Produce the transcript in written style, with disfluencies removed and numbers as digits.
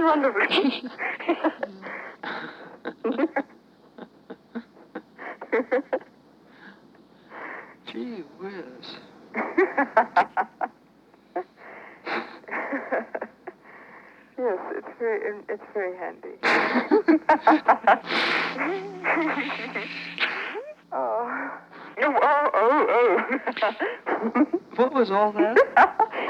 wonderful. Gee whiz. Yes, it's very handy. Oh. What was all that?